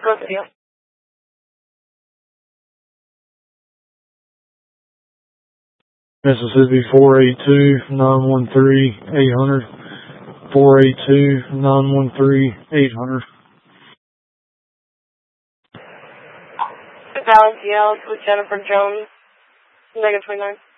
Go to you. Mississippi 482-913-800. 482-913-800. Valencia with Jennifer Jones, Mega 29.